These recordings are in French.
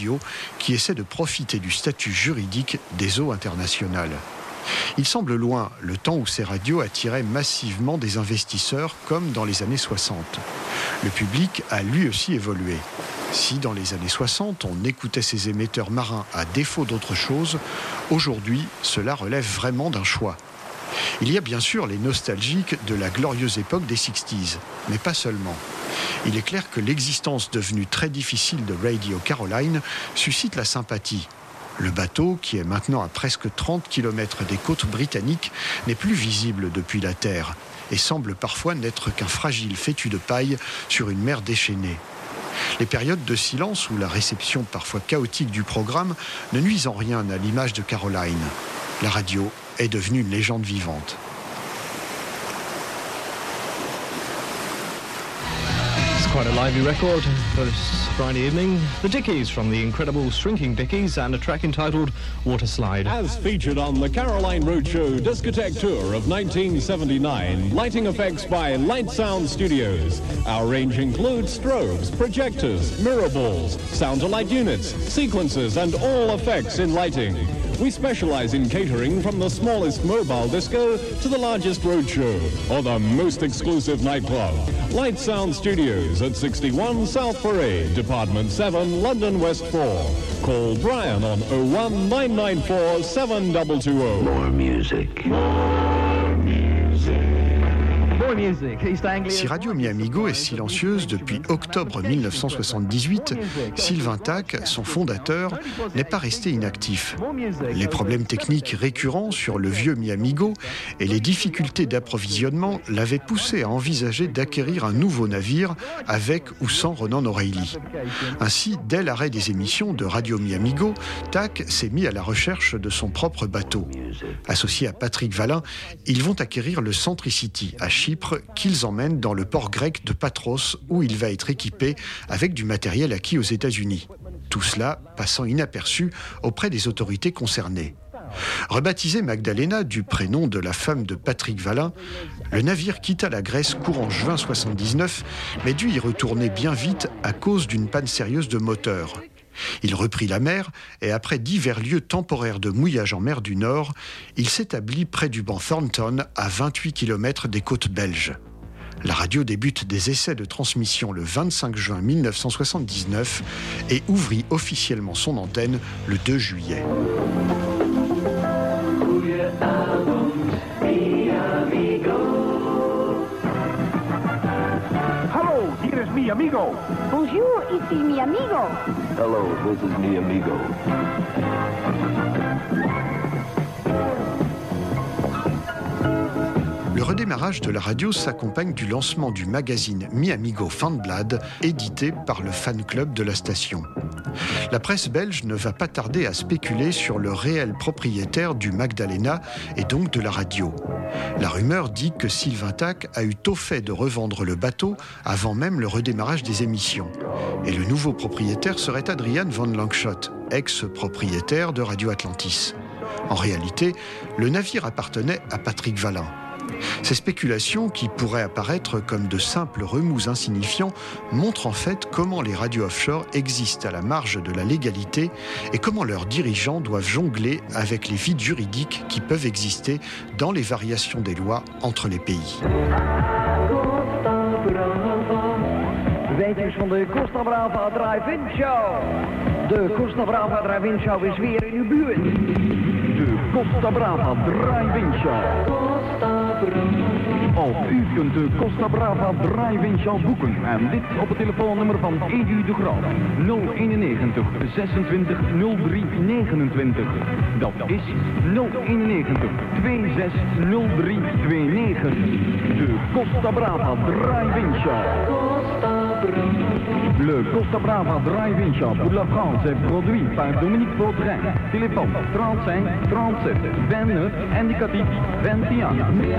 radio qui essaie de profiter du statut juridique des eaux internationales. Il semble loin le temps où ces radios attiraient massivement des investisseurs comme dans les années 60. Le public a lui aussi évolué. Si dans les années 60, on écoutait ces émetteurs marins à défaut d'autre chose, aujourd'hui, cela relève vraiment d'un choix. Il y a bien sûr les nostalgiques de la glorieuse époque des 60s, mais pas seulement. Il est clair que l'existence devenue très difficile de Radio Caroline suscite la sympathie. Le bateau, qui est maintenant à presque 30 km des côtes britanniques, n'est plus visible depuis la Terre et semble parfois n'être qu'un fragile fétu de paille sur une mer déchaînée. Les périodes de silence ou la réception parfois chaotique du programme ne nuisent en rien à l'image de Caroline. La radio est devenue une légende vivante. Quite a lively record for this Friday evening. The Dickies from the incredible Shrinking Dickies and a track entitled Water Slide. As featured on the Caroline Roadshow Discotheque Tour of 1979, lighting effects by Light Sound Studios. Our range includes strobes, projectors, mirror balls, sound-to-light units, sequencers and all effects in lighting. We specialize in catering from the smallest mobile disco to the largest roadshow or the most exclusive nightclub. Light Sound Studios at 61 South Parade, Department 7, London West 4. Call Brian on 01 994 7220. More music. Si Radio Mi Amigo est silencieuse depuis octobre 1978, Sylvain Tacke, son fondateur, n'est pas resté inactif. Les problèmes techniques récurrents sur le vieux Mi Amigo et les difficultés d'approvisionnement l'avaient poussé à envisager d'acquérir un nouveau navire avec ou sans Ronan O'Reilly. Ainsi, dès l'arrêt des émissions de Radio Mi Amigo, Tacke s'est mis à la recherche de son propre bateau. Associé à Patrick Vallin, ils vont acquérir le Centricity à Chypre, qu'ils emmènent dans le port grec de Patros où il va être équipé avec du matériel acquis aux États-Unis. Tout cela passant inaperçu auprès des autorités concernées. Rebaptisé Magdalena du prénom de la femme de Patrick Vallin, le navire quitta la Grèce courant juin 1979, mais dut y retourner bien vite à cause d'une panne sérieuse de moteur. Il reprit la mer et après divers lieux temporaires de mouillage en mer du Nord, il s'établit près du banc Thornton à 28 km des côtes belges. La radio débute des essais de transmission le 25 juin 1979 et ouvrit officiellement son antenne le 2 juillet. Mi amigo. Bonjour, ici mi amigo. Hello, this is Mi Amigo. Le redémarrage de la radio s'accompagne du lancement du magazine Mi Amigo Fanblad, édité par le fan club de la station. La presse belge ne va pas tarder à spéculer sur le réel propriétaire du Magdalena et donc de la radio. La rumeur dit que Sylvain Tacke a eu tôt fait de revendre le bateau avant même le redémarrage des émissions. Et le nouveau propriétaire serait Adrian van Langschot, ex-propriétaire de Radio Atlantis. En réalité, le navire appartenait à Patrick Vallin. Ces spéculations, qui pourraient apparaître comme de simples remous insignifiants, montrent en fait comment les radios offshore existent à la marge de la légalité et comment leurs dirigeants doivent jongler avec les vides juridiques qui peuvent exister dans les variations des lois entre les pays. Wetens van de Costa Brava Drive-In Show. De Costa Brava Drive-In Show is weer in uw buurt. De Costa Brava Drive-In Show. Ook u kunt de Costa Brava Drive-In Show boeken en dit op het telefoonnummer van Edu de Groot. 091 26 03 29. Dat is 091 26 03 29. De Costa Brava Drive-In Show. Le Costa Brava Drive-In Show pour la France est produit par Dominique Vaudrin. Téléphone 35 37 29 indicatif 21.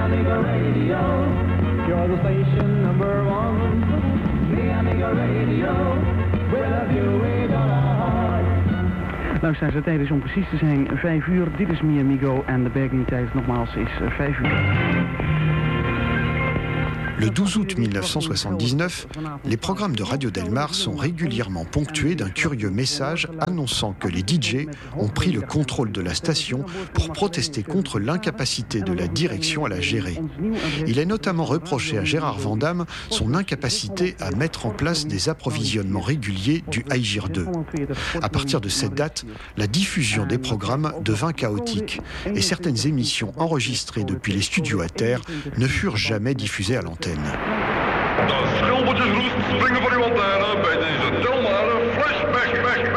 You're the station number one. Mi Amigo Radio. We love you with all our heart. Luisteraars, de tijd is om precies te zijn 5 uur. Dit is Mi Amigo en de bergingtijd nogmaals is 5 uur. Le 12 août 1979, les programmes de Radio Delmar sont régulièrement ponctués d'un curieux message annonçant que les DJ ont pris le contrôle de la station pour protester contre l'incapacité de la direction à la gérer. Il est notamment reproché à Gérard Vandamme son incapacité à mettre en place des approvisionnements réguliers du Aegir 2. À partir de cette date, la diffusion des programmes devint chaotique et certaines émissions enregistrées depuis les studios à terre ne furent jamais diffusées à l'antenne. De schildertjes roest springen voor uw antenne bij deze Delmar flashback.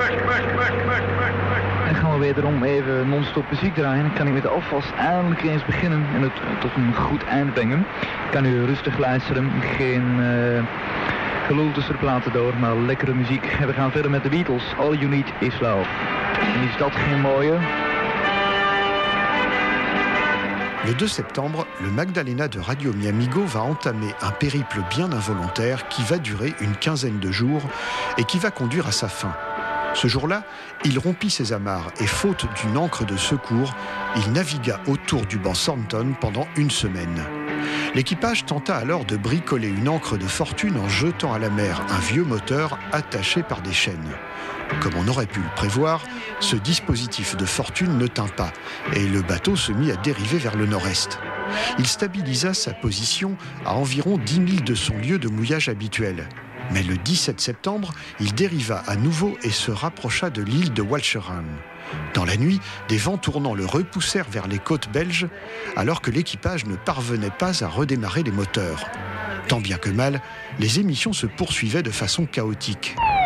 En gaan we wederom even non-stop muziek draaien. Dan kan ik met de alvast eindelijk eens beginnen en het tot een goed eind brengen. Kan u rustig luisteren, geen gelul tussen de platen door, maar lekkere muziek. En we gaan verder met de Beatles, All You Need Is Love. En is dat geen mooie? Le 2 septembre, le Magdalena de Radio Miamigo va entamer un périple bien involontaire qui va durer une quinzaine de jours et qui va conduire à sa fin. Ce jour-là, il rompit ses amarres et, faute d'une ancre de secours, il navigua autour du banc Thornton pendant une semaine. L'équipage tenta alors de bricoler une ancre de fortune en jetant à la mer un vieux moteur attaché par des chaînes. Comme on aurait pu le prévoir, ce dispositif de fortune ne tint pas et le bateau se mit à dériver vers le nord-est. Il stabilisa sa position à environ 10 milles de son lieu de mouillage habituel. Mais le 17 septembre, il dériva à nouveau et se rapprocha de l'île de Walcheren. Dans la nuit, des vents tournants le repoussèrent vers les côtes belges, alors que l'équipage ne parvenait pas à redémarrer les moteurs. Tant bien que mal, les émissions se poursuivaient de façon chaotique.